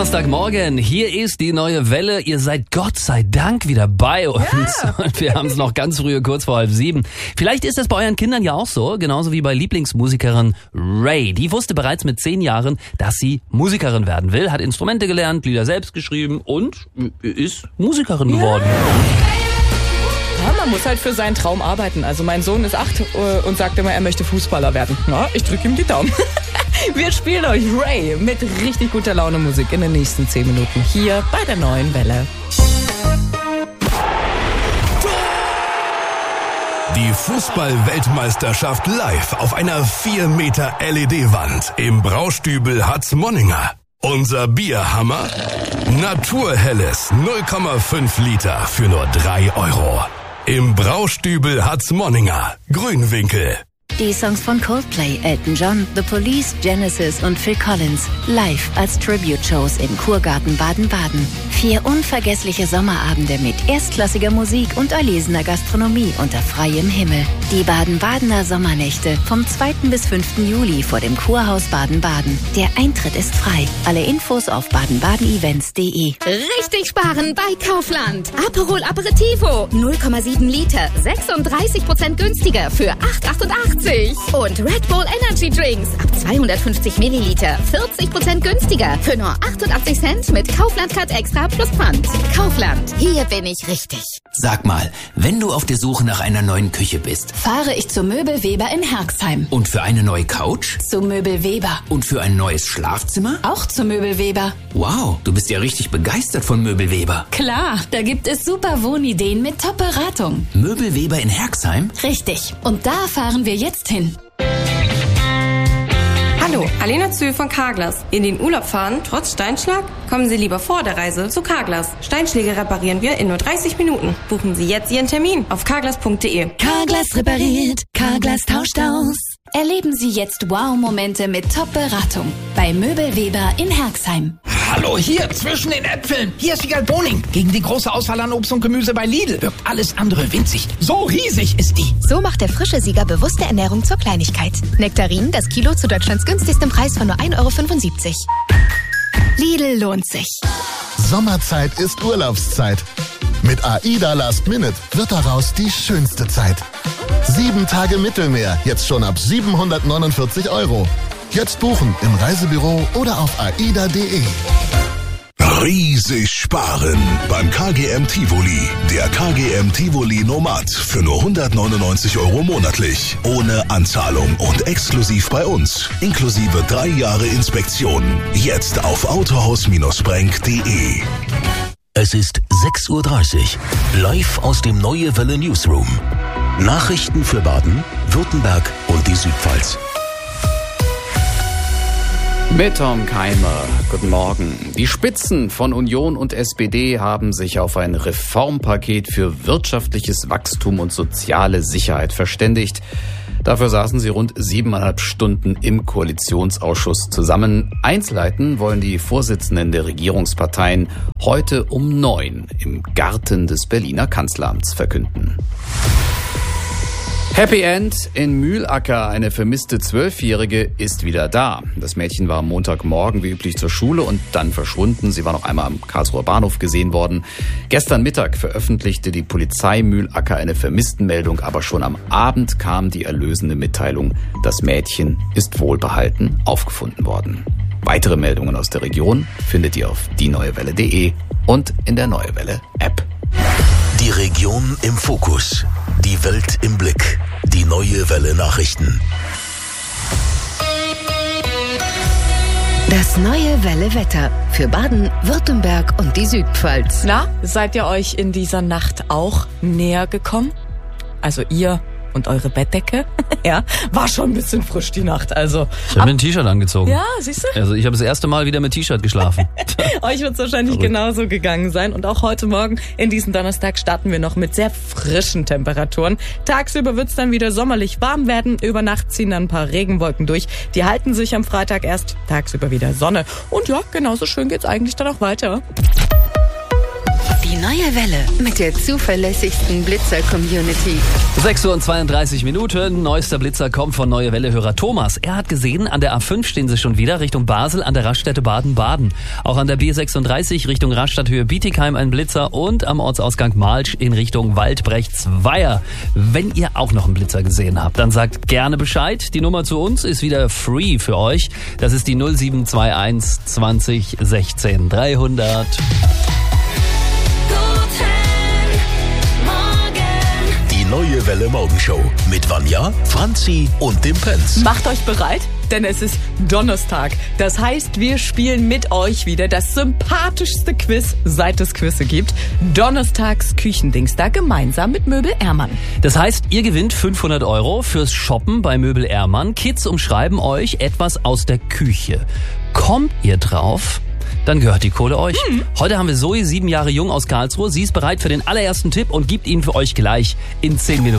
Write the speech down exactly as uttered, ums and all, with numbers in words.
Donnerstagmorgen, hier ist die neue Welle. Ihr seid Gott sei Dank wieder bei uns. Ja. Und wir haben es noch ganz früh, kurz vor halb sieben. Vielleicht ist das bei euren Kindern ja auch so, genauso wie bei Lieblingsmusikerin Ray. Die wusste bereits mit zehn Jahren, dass sie Musikerin werden will, hat Instrumente gelernt, Lieder selbst geschrieben und ist Musikerin geworden. Ja. Ja, man muss halt für seinen Traum arbeiten. Also mein Sohn ist acht äh, und sagt immer, er möchte Fußballer werden. Ja, ich drücke ihm die Daumen. Wir spielen euch Ray mit richtig guter Laune Musik in den nächsten zehn Minuten hier bei der neuen Welle. Die Fußball-Weltmeisterschaft live auf einer vier Meter L E D-Wand im Braustübel Hatzmonninger. Unser Bierhammer? Naturhelles null Komma fünf Liter für nur drei Euro. Im Braustübel Hatzmonninger, Grünwinkel. Die Songs von Coldplay, Elton John, The Police, Genesis und Phil Collins live als Tribute-Shows im Kurgarten Baden-Baden. Vier unvergessliche Sommerabende mit erstklassiger Musik und erlesener Gastronomie unter freiem Himmel. Die Baden-Badener Sommernächte vom zweiten bis fünften Juli vor dem Kurhaus Baden-Baden. Der Eintritt ist frei. Alle Infos auf baden baden events punkt de. Richtig sparen bei Kaufland. Aperol Aperitivo null Komma sieben Liter, sechsunddreißig Prozent günstiger für acht Euro achtundachtzig. Und Red Bull Energy Drinks ab zweihundertfünfzig Milliliter, vierzig Prozent günstiger für nur achtundachtzig Cent mit Kaufland Card Extra plus Pfand. Kaufland, hier bin ich richtig. Sag mal, wenn du auf der Suche nach einer neuen Küche bist, fahre ich zu Möbel Weber in Herxheim. Und für eine neue Couch? Zu Möbel Weber. Und für ein neues Schlafzimmer? Auch zu Möbel Weber. Wow, du bist ja richtig begeistert von Möbel Weber. Klar, da gibt es super Wohnideen mit Top-Beratung. Möbel Weber in Herxheim? Richtig. Und da fahren wir jetzt hin. Hallo, Alena Zühl von Carglass. In den Urlaub fahren, trotz Steinschlag? Kommen Sie lieber vor der Reise zu Carglass. Steinschläge reparieren wir in nur dreißig Minuten. Buchen Sie jetzt Ihren Termin auf carglass punkt de. Carglass repariert, Carglass tauscht aus. Erleben Sie jetzt Wow-Momente mit Top-Beratung bei Möbel Weber in Herxheim. Hallo, hier zwischen den Äpfeln. Hier ist Wiegald Boning. Gegen die große Auswahl an Obst und Gemüse bei Lidl wirkt alles andere winzig. So riesig ist die. So macht der frische Sieger bewusste Ernährung zur Kleinigkeit. Nektarinen, das Kilo zu Deutschlands günstigstem Preis von nur ein Euro fünfundsiebzig. Lidl lohnt sich. Sommerzeit ist Urlaubszeit. Mit AIDA Last Minute wird daraus die schönste Zeit. Sieben Tage Mittelmeer, jetzt schon ab siebenhundertneunundvierzig Euro. Jetzt buchen im Reisebüro oder auf aida punkt de. Riesig sparen beim K G M Tivoli. Der K G M Tivoli Nomad für nur hundertneunundneunzig Euro monatlich. Ohne Anzahlung und exklusiv bei uns. Inklusive drei Jahre Inspektion. Jetzt auf autohaus Bindestrich brenk punkt de. Es ist sechs Uhr dreißig. Live aus dem Neue Welle Newsroom. Nachrichten für Baden, Württemberg und die Südpfalz. Mit Tom Keimer. Guten Morgen. Die Spitzen von Union und S P D haben sich auf ein Reformpaket für wirtschaftliches Wachstum und soziale Sicherheit verständigt. Dafür saßen sie rund siebeneinhalb Stunden im Koalitionsausschuss zusammen. Einzelheiten wollen die Vorsitzenden der Regierungsparteien heute um neun im Garten des Berliner Kanzleramts verkünden. Happy End in Mühlacker. Eine vermisste Zwölfjährige ist wieder da. Das Mädchen war am Montagmorgen wie üblich zur Schule und dann verschwunden. Sie war noch einmal am Karlsruher Bahnhof gesehen worden. Gestern Mittag veröffentlichte die Polizei Mühlacker eine Vermisstenmeldung, aber schon am Abend kam die erlösende Mitteilung, das Mädchen ist wohlbehalten aufgefunden worden. Weitere Meldungen aus der Region findet ihr auf die neue welle punkt de und in der Neue Welle App. Die Region im Fokus. Die Welt im Blick. Die Neue Welle Nachrichten. Das Neue Welle Wetter für Baden, Württemberg und die Südpfalz. Na, seid ihr euch in dieser Nacht auch näher gekommen? Also ihr und eure Bettdecke? Ja, war schon ein bisschen frisch die Nacht. Also ich habe mir ein T-Shirt angezogen. Ja, siehst du? Also ich habe das erste Mal wieder mit T-Shirt geschlafen. Euch wird es wahrscheinlich Verrückt. genauso gegangen sein. Und auch heute Morgen, in diesen Donnerstag, starten wir noch mit sehr frischen Temperaturen. Tagsüber wird es dann wieder sommerlich warm werden. Über Nacht ziehen dann ein paar Regenwolken durch. Die halten sich am Freitag erst. Tagsüber wieder Sonne. Und ja, genauso schön geht's eigentlich dann auch weiter. Die Die neue Welle mit der zuverlässigsten Blitzer-Community. sechs Uhr und zweiunddreißig Minuten. Neuester Blitzer kommt von Neue Welle-Hörer Thomas. Er hat gesehen, an der A fünf stehen sie schon wieder Richtung Basel an der Raststätte Baden-Baden. Auch an der B sechsunddreißig Richtung Raststadthöhe Bietigheim ein Blitzer und am Ortsausgang Malsch in Richtung Waldbrechtsweier. Wenn ihr auch noch einen Blitzer gesehen habt, dann sagt gerne Bescheid. Die Nummer zu uns ist wieder free für euch. Das ist die null sieben zwei eins zwanzig sechzehn dreihundert. Neue Welle Morgenshow mit Vanja, Franzi und dem Prinz. Macht euch bereit, denn es ist Donnerstag. Das heißt, wir spielen mit euch wieder das sympathischste Quiz, seit es Quizze gibt. Donnerstags Küchendings, da gemeinsam mit Möbel Ehrmann. Das heißt, ihr gewinnt fünfhundert Euro fürs Shoppen bei Möbel Ehrmann. Kids umschreiben euch etwas aus der Küche. Kommt ihr drauf? Dann gehört die Kohle euch. Hm. Heute haben wir Zoe, sieben Jahre jung aus Karlsruhe. Sie ist bereit für den allerersten Tipp und gibt ihn für euch gleich in zehn Minuten.